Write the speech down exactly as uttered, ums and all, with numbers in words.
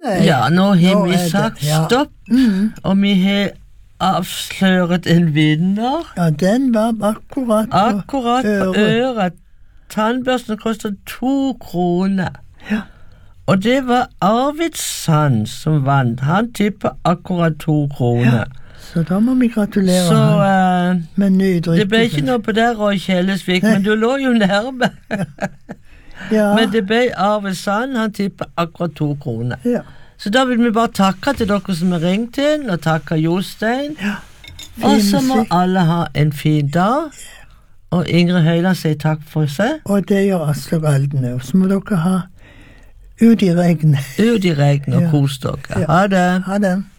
Ja, nå har Nå vi er det- sagt ja. stopp, Mm. og vi har avsløret en vinner. Ja, den var akkurat på Akkurat på øret. Tannbørsten koster to kroner. Ja. Og det var Arvid Sand som vant. Han tippet akkurat to kroner. Så da må vi gratulere Så han eh, med ny drikke. det ble ikke noe på der, Roy Kjellesvik, men du lå jo nærme. Ja, Men det ble Arvid Sand, han tippet akkurat to kroner. ja. Så da vil vi bare takke til dere som har ringt inn, og takke Jostein. Ja. Og så må musikk. alle ha en fin dag. Og Ingrid Høyland sier takk for seg. Og det gjør Aslak Alden òg. Så må dere ha ut i regnet. Ut i regn og Ja. kos dere. Ja. Ha det. Ha det.